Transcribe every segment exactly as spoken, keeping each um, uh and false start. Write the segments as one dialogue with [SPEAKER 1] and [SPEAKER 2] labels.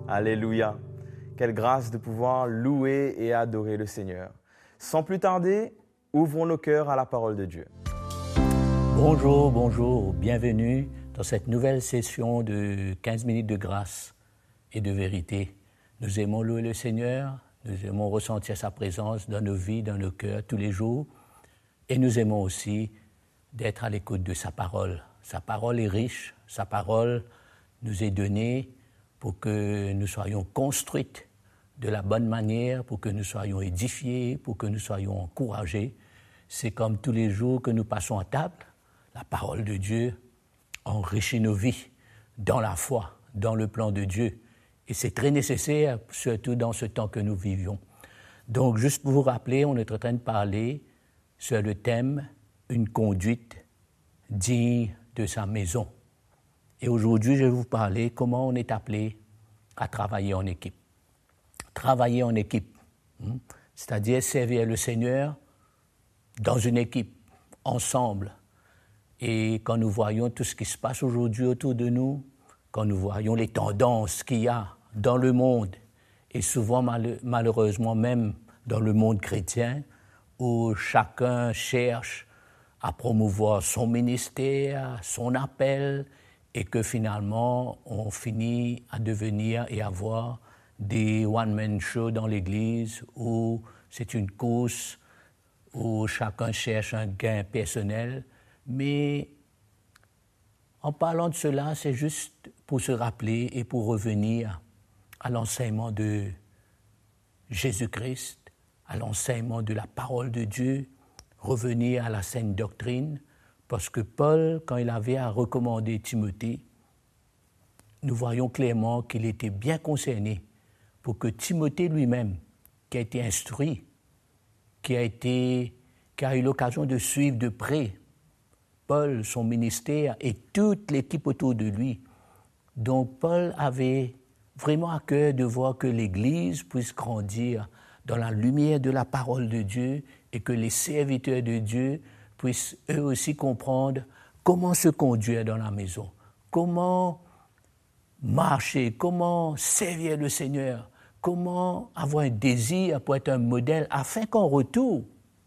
[SPEAKER 1] Alléluia. Quelle grâce de pouvoir louer et adorer le Seigneur. Sans plus tarder, ouvrons nos cœurs à la parole de Dieu.
[SPEAKER 2] Bonjour, bonjour, bienvenue dans cette nouvelle session de quinze minutes de grâce et de vérité. Nous aimons louer le Seigneur, nous aimons ressentir sa présence dans nos vies, dans nos cœurs tous les jours, et nous aimons aussi d'être à l'écoute de sa parole. Sa parole est riche, sa parole nous est donnée pour que nous soyons construites de la bonne manière, pour que nous soyons édifiés, pour que nous soyons encouragés. C'est comme tous les jours que nous passons à table, la parole de Dieu enrichit nos vies dans la foi, dans le plan de Dieu. Et c'est très nécessaire, surtout dans ce temps que nous vivions. Donc, juste pour vous rappeler, on est en train de parler sur le thème « Une conduite digne de sa maison ». Et aujourd'hui, je vais vous parler comment on est appelé à travailler en équipe. Travailler en équipe, hein, c'est-à-dire servir le Seigneur dans une équipe, ensemble. Et quand nous voyons tout ce qui se passe aujourd'hui autour de nous, quand nous voyons les tendances qu'il y a dans le monde, et souvent mal- malheureusement même dans le monde chrétien, où chacun cherche à promouvoir son ministère, son appel, et que finalement, on finit à devenir et avoir des one-man shows dans l'Église où c'est une course, où chacun cherche un gain personnel. Mais en parlant de cela, c'est juste pour se rappeler et pour revenir à l'enseignement de Jésus-Christ, à l'enseignement de la parole de Dieu, revenir à la saine doctrine, parce que Paul, quand il avait à recommander Timothée, nous voyons clairement qu'il était bien concerné pour que Timothée lui-même, qui a été instruit, qui a, été, qui a eu l'occasion de suivre de près Paul, son ministère et toute l'équipe autour de lui, donc Paul avait vraiment à cœur de voir que l'Église puisse grandir dans la lumière de la parole de Dieu et que les serviteurs de Dieu puissent eux aussi comprendre comment se conduire dans la maison, comment marcher, comment servir le Seigneur, comment avoir un désir pour être un modèle afin qu'en retour,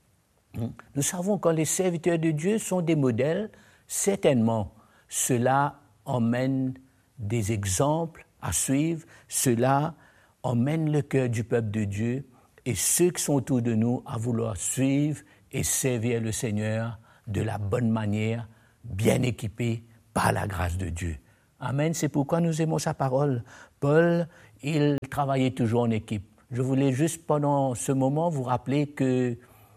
[SPEAKER 2] nous savons que quand les serviteurs de Dieu sont des modèles, certainement cela emmène des exemples à suivre, cela emmène le cœur du peuple de Dieu et ceux qui sont autour de nous à vouloir suivre et servir le Seigneur de la bonne manière, bien équipés par la grâce de Dieu. Amen, c'est pourquoi nous aimons sa parole. Paul, il travaillait toujours en équipe. Je voulais juste pendant ce moment vous rappeler que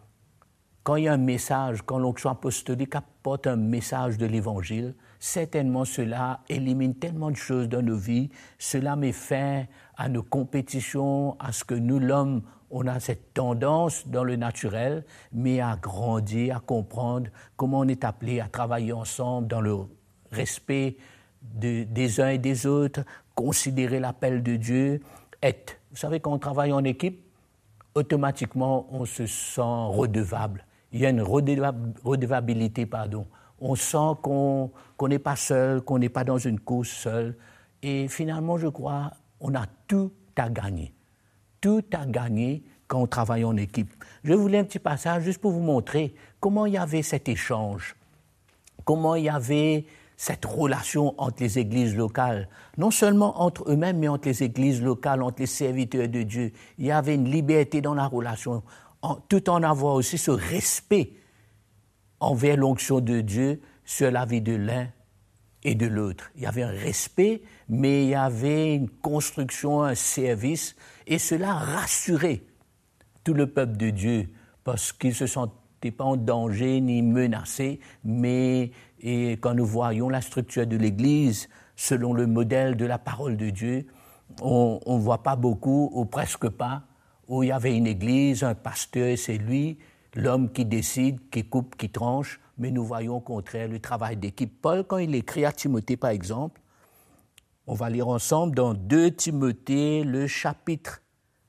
[SPEAKER 2] quand il y a un message, quand l'onction apostolique apporte un message de l'Évangile, certainement cela élimine tellement de choses dans nos vies, cela met fin à nos compétitions, à ce que nous, l'homme, on a cette tendance dans le naturel, mais à grandir, à comprendre comment on est appelé à travailler ensemble dans le respect de, des uns et des autres, considérer l'appel de Dieu, être. Vous savez, quand on travaille en équipe, automatiquement, on se sent redevable. Il y a une redevab- redevabilité, pardon. On sent qu'on, qu'on n'est pas seul, qu'on n'est pas dans une course seul. Et finalement, je crois, on a tout à gagner. Tout à gagner quand on travaille en équipe. Je voulais un petit passage juste pour vous montrer comment il y avait cet échange, comment il y avait cette relation entre les églises locales, non seulement entre eux-mêmes, mais entre les églises locales, entre les serviteurs de Dieu. Il y avait une liberté dans la relation, en, tout en avoir aussi ce respect envers l'onction de Dieu sur la vie de l'un et de l'autre. Il y avait un respect, mais il y avait une construction, un service, et cela rassurait tout le peuple de Dieu, parce qu'ils ne se sentaient pas en danger ni menacés, mais et quand nous voyons la structure de l'Église, selon le modèle de la parole de Dieu, on ne voit pas beaucoup, ou presque pas, où il y avait une Église, un pasteur, et c'est lui, l'homme qui décide, qui coupe, qui tranche, mais nous voyons au contraire le travail d'équipe. Paul, quand il écrit à Timothée, par exemple, on va lire ensemble dans deux Timothée, le chapitre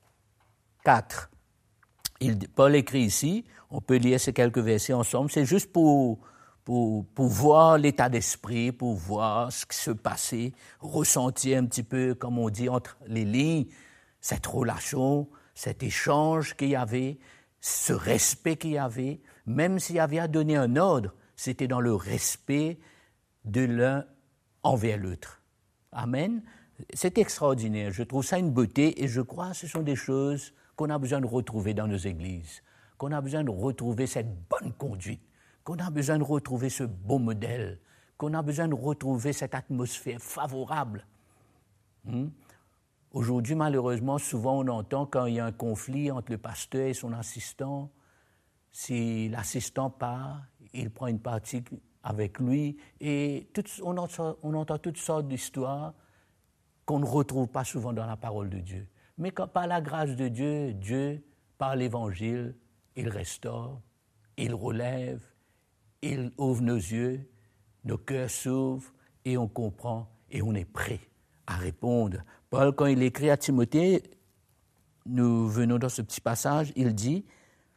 [SPEAKER 2] quatre. Il, Paul écrit ici, on peut lire ces quelques versets ensemble, c'est juste pour, pour, pour voir l'état d'esprit, pour voir ce qui se passait, ressentir un petit peu, comme on dit, entre les lignes, cette relation, cet échange qu'il y avait, ce respect qu'il y avait, même s'il y avait à donner un ordre, c'était dans le respect de l'un envers l'autre. Amen. C'est extraordinaire. Je trouve ça une beauté et je crois que ce sont des choses qu'on a besoin de retrouver dans nos églises, qu'on a besoin de retrouver cette bonne conduite, qu'on a besoin de retrouver ce beau modèle, qu'on a besoin de retrouver cette atmosphère favorable. Hmm? Aujourd'hui, malheureusement, souvent on entend quand il y a un conflit entre le pasteur et son assistant, si l'assistant part, il prend une partie avec lui et tout, on, entend, on entend toutes sortes d'histoires qu'on ne retrouve pas souvent dans la parole de Dieu. Mais quand, par la grâce de Dieu, Dieu, par l'Évangile, il restaure, il relève, il ouvre nos yeux, nos cœurs s'ouvrent et on comprend et on est prêt à répondre. Paul, quand il écrit à Timothée, nous venons dans ce petit passage, il dit,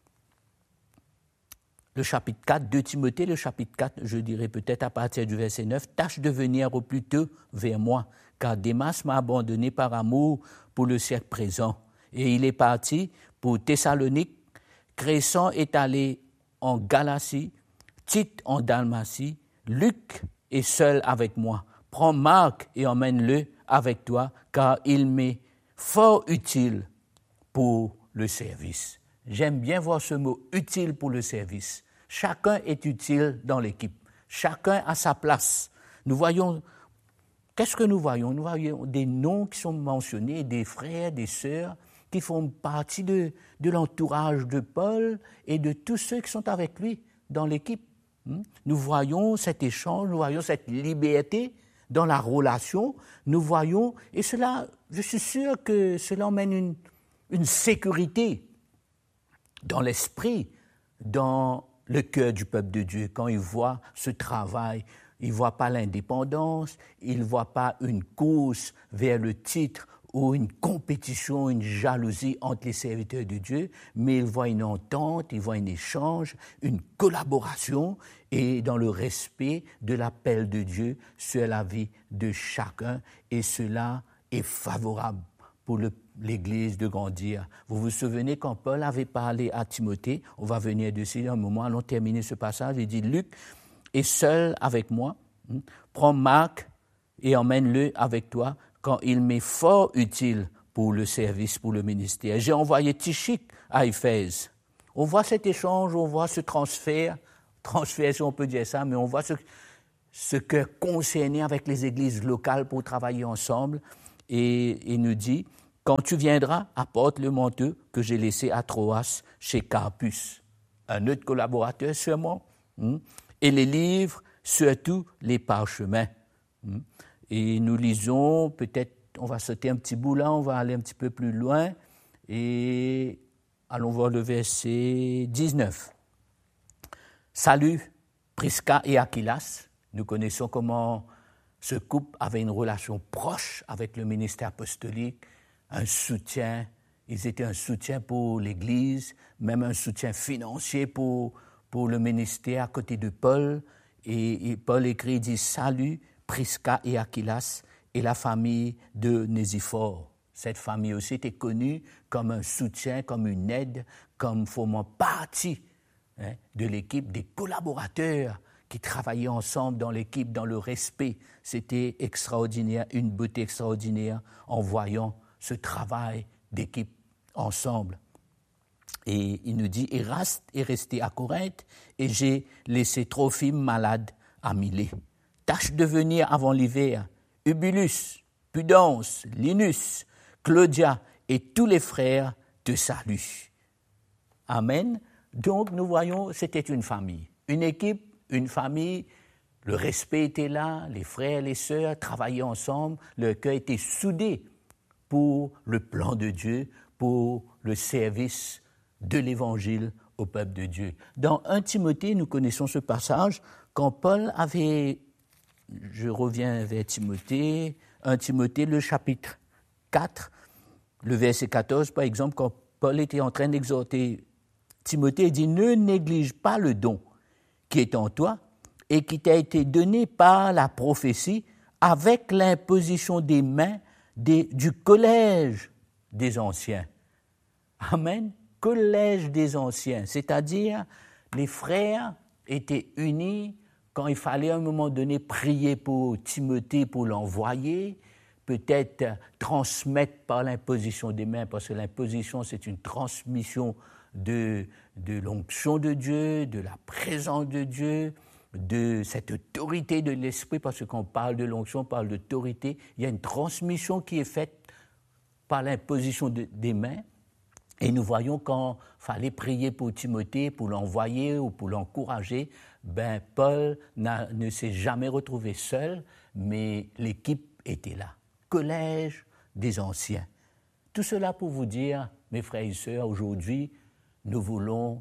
[SPEAKER 2] le chapitre quatre, de Timothée, le chapitre quatre, je dirais peut-être à partir du verset neuf, « Tâche de venir au plus tôt vers moi, car Démas m'a abandonné par amour pour le siècle présent. Et il est parti pour Thessalonique, Crescent est allé en Galatie, Tite en Dalmatie, Luc est seul avec moi. Prends Marc et emmène-le avec toi, car il m'est fort utile pour le service. » J'aime bien voir ce mot « utile pour le service ». Chacun est utile dans l'équipe. Chacun a sa place. Nous voyons, qu'est-ce que nous voyons? Nous voyons des noms qui sont mentionnés, des frères, des sœurs, qui font partie de, de l'entourage de Paul et de tous ceux qui sont avec lui dans l'équipe. Nous voyons cet échange, nous voyons cette liberté dans la relation, nous voyons, et cela, je suis sûr que cela emmène une, une sécurité dans l'esprit, dans le cœur du peuple de Dieu. Quand il voit ce travail, il ne voit pas l'indépendance, il ne voit pas une course vers le titre ou une compétition, une jalousie entre les serviteurs de Dieu, mais il voit une entente, il voit un échange, une collaboration et dans le respect de l'appel de Dieu sur la vie de chacun. Et cela est favorable pour le l'Église de grandir. Vous vous souvenez quand Paul avait parlé à Timothée, on va venir dessus un moment, allons terminer ce passage, il dit « Luc est seul avec moi, prends Marc et emmène-le avec toi, quand il m'est fort utile pour le service, pour le ministère. J'ai envoyé Tychik à Éphèse. » On voit cet échange, on voit ce transfert, transfert si on peut dire ça, mais on voit ce, ce cœur concerné avec les églises locales pour travailler ensemble, et il nous dit « Quand tu viendras, apporte le manteau que j'ai laissé à Troas chez Carpus. » Un autre collaborateur sûrement. Hein, et les livres, surtout les parchemins. Hein. Et nous lisons, peut-être, on va sauter un petit bout là, on va aller un petit peu plus loin. Et allons voir le verset dix-neuf. « Salut Prisca et Aquilas. » Nous connaissons comment ce couple avait une relation proche avec le ministère apostolique, un soutien, ils étaient un soutien pour l'Église, même un soutien financier pour, pour le ministère à côté de Paul. Et, et Paul écrit, il dit « Salut Prisca et Aquilas et la famille de Nésiphore. » Cette famille aussi était connue comme un soutien, comme une aide, comme formant partie hein, de l'équipe, des collaborateurs qui travaillaient ensemble dans l'équipe, dans le respect. C'était extraordinaire, une beauté extraordinaire en voyant ce travail d'équipe ensemble. Et il nous dit, Eraste est resté à Corinthe et j'ai laissé Trophime malade à Milet. Tâche de venir avant l'hiver. Eubulus, Pudence, Linus, Claudia et tous les frères te saluent. Amen. Donc nous voyons, c'était une famille, une équipe, une famille. Le respect était là, les frères, les sœurs travaillaient ensemble, leur cœur était soudé pour le plan de Dieu, pour le service de l'Évangile au peuple de Dieu. Dans Premier Timothée, nous connaissons ce passage, quand Paul avait, je reviens vers Timothée, Premier Timothée, le chapitre quatre, le verset quatorze, par exemple, quand Paul était en train d'exhorter Timothée, il dit « Ne néglige pas le don qui est en toi et qui t'a été donné par la prophétie avec l'imposition des mains des, du collège des anciens. Amen. Collège des anciens, c'est-à-dire les frères étaient unis quand il fallait à un moment donné prier pour Timothée, pour l'envoyer, peut-être transmettre par l'imposition des mains, parce que l'imposition, c'est une transmission de, de l'onction de Dieu, de la présence de Dieu, de cette autorité de l'Esprit, parce que quand on parle de l'onction, on parle d'autorité, il y a une transmission qui est faite par l'imposition de, des mains. Et nous voyons quand il fallait prier pour Timothée, pour l'envoyer ou pour l'encourager, ben Paul n'a, ne s'est jamais retrouvé seul, mais l'équipe était là. Collège des anciens. Tout cela pour vous dire, mes frères et sœurs, aujourd'hui, nous voulons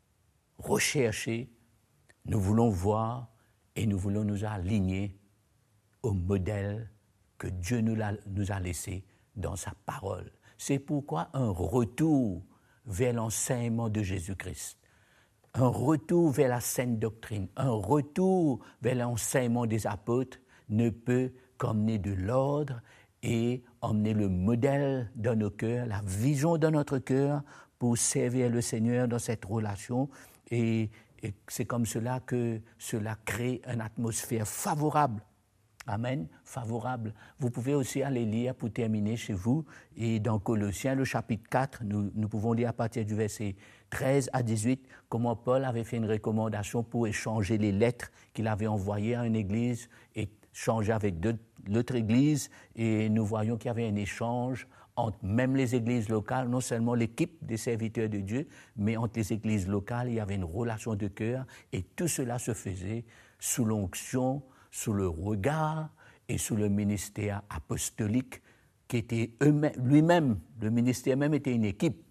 [SPEAKER 2] rechercher, nous voulons voir et nous voulons nous aligner au modèle que Dieu nous a, nous a laissé dans sa parole. C'est pourquoi un retour vers l'enseignement de Jésus-Christ, un retour vers la saine doctrine, un retour vers l'enseignement des apôtres ne peut qu'emmener de l'ordre et emmener le modèle dans nos cœurs, la vision dans notre cœur pour servir le Seigneur dans cette relation. Et, et c'est comme cela que cela crée une atmosphère favorable. Amen, favorable. Vous pouvez aussi aller lire pour terminer chez vous. Et dans Colossiens, le chapitre quatre, nous, nous pouvons lire à partir du verset treize à dix-huit comment Paul avait fait une recommandation pour échanger les lettres qu'il avait envoyées à une église et changer avec deux, l'autre église. Et nous voyons qu'il y avait un échange entre même les églises locales, non seulement l'équipe des serviteurs de Dieu, mais entre les églises locales, il y avait une relation de cœur. Et tout cela se faisait sous l'onction, sous le regard et sous le ministère apostolique qui était eux-mêmes, lui-même, le ministère même était une équipe.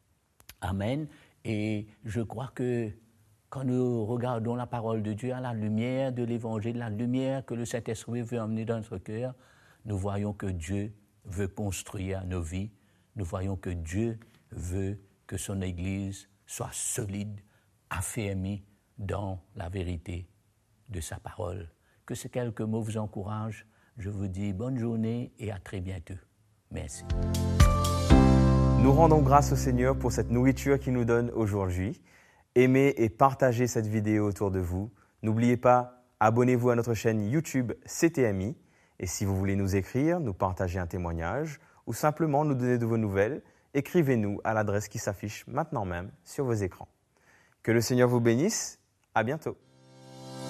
[SPEAKER 2] Amen. Et je crois que quand nous regardons la parole de Dieu à la lumière de l'Évangile, la lumière que le Saint-Esprit veut emmener dans notre cœur, nous voyons que Dieu veut construire nos vies. Nous voyons que Dieu veut que son Église soit solide, affermie dans la vérité de sa parole. Que ces quelques mots vous encouragent. Je vous dis bonne journée et à très bientôt. Merci.
[SPEAKER 1] Nous rendons grâce au Seigneur pour cette nourriture qu'il nous donne aujourd'hui. Aimez et partagez cette vidéo autour de vous. N'oubliez pas, abonnez-vous à notre chaîne YouTube C T M I. Et si vous voulez nous écrire, nous partager un témoignage ou simplement nous donner de vos nouvelles, écrivez-nous à l'adresse qui s'affiche maintenant même sur vos écrans. Que le Seigneur vous bénisse. À bientôt.